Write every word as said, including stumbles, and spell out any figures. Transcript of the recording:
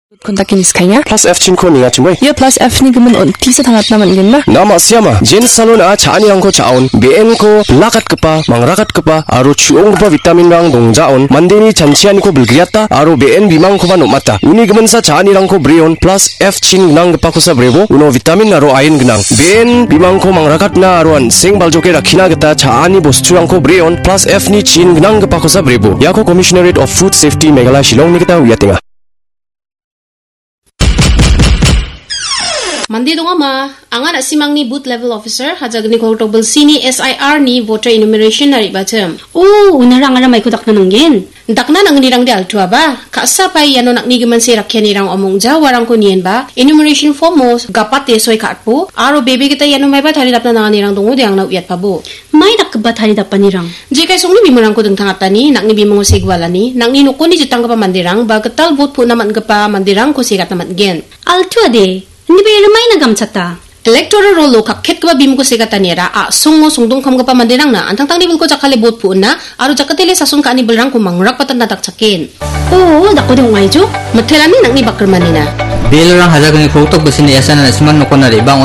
Kontakin iskanya. Plus F cinko ninga cimoy. Ya plus F ni gemen on tisa tangat naman genna. Nama siapa? Jen salon a chani angko chaon. B N ko lakat kepa, mangrakat kepa, aro chuong kepa vitamin rang dongjaon. Mandeni chanchiani ko bilgriata, aro B N bimang ko mata. Uni gemen sa chani rang ko brion. Plus F chin gnang kepa ko sa brebo. Uno vitamin aro iron gnang. B N bimang ko mangrakat na aroan seng baljoke rakina geta chani bostu rang ko brion. Plus F ni chin gnang kepa ko sa brebo. Yako Commissionerate of Food Safety Meghalaya Shillong ni kita wiatinga. Mandi dong ama, angan asimang ni booth level officer hajagni ko tobel sini S I R ni voter enumeration nari bacem. Oh, unarang ara may kudak na nanggen. Dakna nang nirang di altua ba? Kaasa pa yano nak ni geman si rakyan nirang omong ja warang ko niyan ba? Enumeration form mo gapat te soy katpo. Aro baby kita yano may ba thari dapna nang nirang dungo diang na uyat pa bo. May nakaba thari dapan nirang. Jika sungni bimurang ko deng tangatani nak ni bimongo sigwalani nak ni nukon ni jutang ka pa mandirang ba ketal vote po naman ka pa mandirang ko sikat naman gen. Altua de. Hindi ba yung may nagamsata? Electoral roll lo kakit ka ba bim ko sigatan nira a sungo sungdong kam ka pa mandirang na antang tang nibil ko jakali bot po na aro jakatili sa sun ka ni belrang ko mangrak patan nataksakin. Oo, dako dong ngay jo. Mathelani nang ni bakkerman nina. Belrang hajagni khutok besini yasan na isman nukon na ribang